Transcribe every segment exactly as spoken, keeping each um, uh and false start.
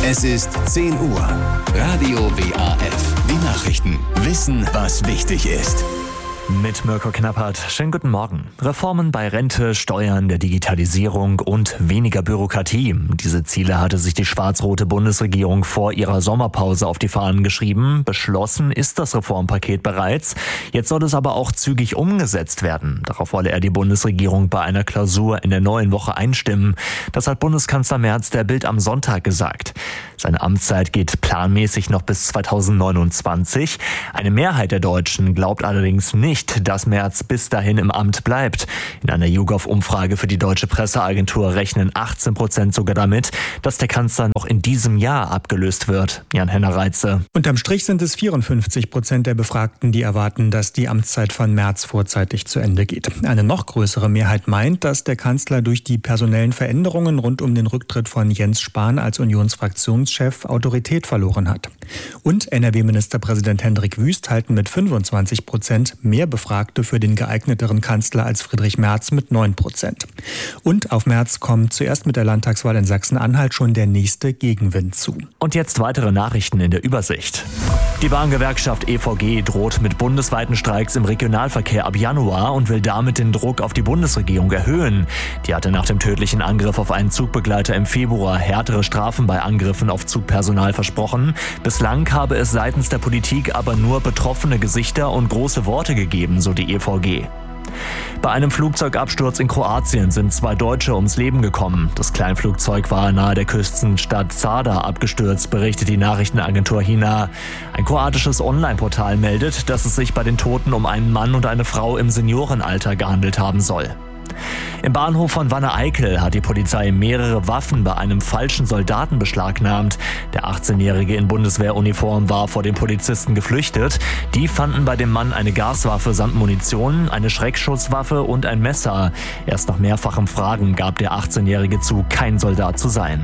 Es ist zehn Uhr. Radio W A F. Die Nachrichten. Wissen, was wichtig ist. Mit Mirko Knappert. Schönen guten Morgen. Reformen bei Rente, Steuern, der Digitalisierung und weniger Bürokratie. Diese Ziele hatte sich die schwarz-rote Bundesregierung vor ihrer Sommerpause auf die Fahnen geschrieben. Beschlossen ist das Reformpaket bereits. Jetzt soll es aber auch zügig umgesetzt werden. Darauf wolle er die Bundesregierung bei einer Klausur in der neuen Woche einstimmen. Das hat Bundeskanzler Merz der Bild am Sonntag gesagt. Seine Amtszeit geht planmäßig noch bis zweitausendneunundzwanzig. Eine Mehrheit der Deutschen glaubt allerdings nicht, dass Merz bis dahin im Amt bleibt. In einer YouGov-Umfrage für die Deutsche Presseagentur rechnen achtzehn Prozent sogar damit, dass der Kanzler noch in diesem Jahr abgelöst wird. Jan-Henner Reitze. Unterm Strich sind es vierundfünfzig Prozent der Befragten, die erwarten, dass die Amtszeit von Merz vorzeitig zu Ende geht. Eine noch größere Mehrheit meint, dass der Kanzler durch die personellen Veränderungen rund um den Rücktritt von Jens Spahn als Unionsfraktionschef Autorität verloren hat. Und N R W-Ministerpräsident Hendrik Wüst halten mit fünfundzwanzig Prozent mehr Befragte für den geeigneteren Kanzler als Friedrich Merz mit neun Prozent. Und auf Merz kommt zuerst mit der Landtagswahl in Sachsen-Anhalt schon der nächste Gegenwind zu. Und jetzt weitere Nachrichten in der Übersicht. Die Bahngewerkschaft E V G droht mit bundesweiten Streiks im Regionalverkehr ab Januar und will damit den Druck auf die Bundesregierung erhöhen. Die hatte nach dem tödlichen Angriff auf einen Zugbegleiter im Februar härtere Strafen bei Angriffen auf Zugpersonal versprochen. Bislang habe es seitens der Politik aber nur betroffene Gesichter und große Worte gegeben, so die E V G. Bei einem Flugzeugabsturz in Kroatien sind zwei Deutsche ums Leben gekommen. Das Kleinflugzeug war nahe der Küstenstadt Zadar abgestürzt, berichtet die Nachrichtenagentur H I N A. Ein kroatisches Online-Portal meldet, dass es sich bei den Toten um einen Mann und eine Frau im Seniorenalter gehandelt haben soll. Im Bahnhof von Wanne-Eickel hat die Polizei mehrere Waffen bei einem falschen Soldaten beschlagnahmt. Der achtzehnjährige in Bundeswehruniform war vor den Polizisten geflüchtet. Die fanden bei dem Mann eine Gaswaffe samt Munition, eine Schreckschusswaffe und ein Messer. Erst nach mehrfachem Fragen gab der achtzehnjährige zu, kein Soldat zu sein.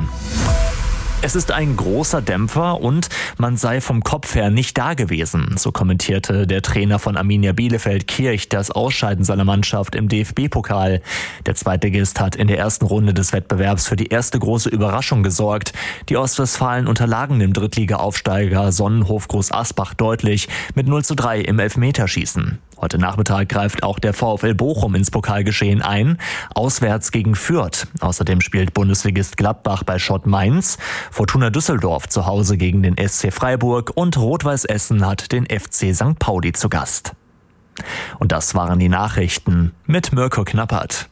Es ist ein großer Dämpfer und man sei vom Kopf her nicht da gewesen. So kommentierte der Trainer von Arminia Bielefeld Kirch das Ausscheiden seiner Mannschaft im D F B-Pokal. Der Zweitligist hat in der ersten Runde des Wettbewerbs für die erste große Überraschung gesorgt. Die Ostwestfalen unterlagen dem Drittliga-Aufsteiger Sonnenhof Groß Asbach deutlich mit null zu drei im Elfmeterschießen. Heute Nachmittag greift auch der VfL Bochum ins Pokalgeschehen ein, auswärts gegen Fürth. Außerdem spielt Bundesligist Gladbach bei Schott Mainz, Fortuna Düsseldorf zu Hause gegen den S C Freiburg und Rot-Weiß Essen hat den F C Sankt Pauli zu Gast. Und das waren die Nachrichten mit Mirko Knappert.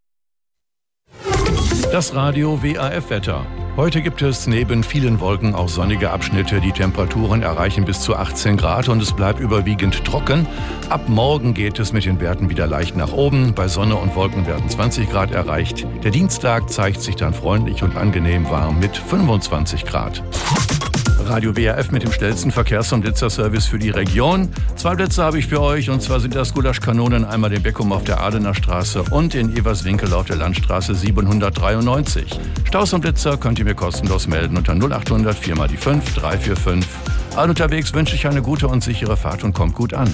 Das Radio W A F-Wetter. Heute gibt es neben vielen Wolken auch sonnige Abschnitte. Die Temperaturen erreichen bis zu achtzehn Grad und es bleibt überwiegend trocken. Ab morgen geht es mit den Werten wieder leicht nach oben. Bei Sonne und Wolken werden zwanzig Grad erreicht. Der Dienstag zeigt sich dann freundlich und angenehm warm mit fünfundzwanzig Grad. Radio W A F mit dem schnellsten Verkehrs- und Blitzerservice für die Region. Zwei Blitzer habe ich für euch, und zwar sind das Gulaschkanonen, einmal den Beckum auf der Adener Straße und in Everswinkel auf der Landstraße siebenhundertdreiundneunzig. Staus und Blitzer könnt ihr mir kostenlos melden unter null achthundert vier mal die fünf drei vier fünf. Allen unterwegs wünsche ich eine gute und sichere Fahrt und kommt gut an.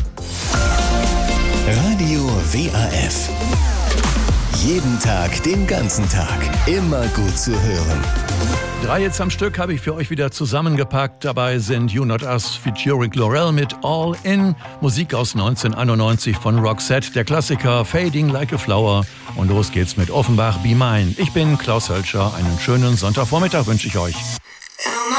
Radio W A F. Jeden Tag, den ganzen Tag. Immer gut zu hören. Drei jetzt am Stück habe ich für euch wieder zusammengepackt. Dabei sind You Not Us featuring Laurel mit All In. Musik aus neunzehnhunderteinundneunzig von Roxette, der Klassiker Fading Like a Flower. Und los geht's mit Offenbach Be Mine. Ich bin Klaus Hölscher. Einen schönen Sonntagvormittag wünsche ich euch.